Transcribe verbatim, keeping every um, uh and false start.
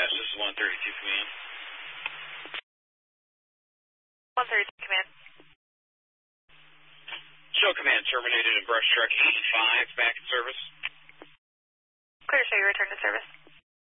Dispatch, this is one thirty-two Command. one thirty-two Command. Show Command terminated in brush truck eighty-five, back in service. Clear show you return to service.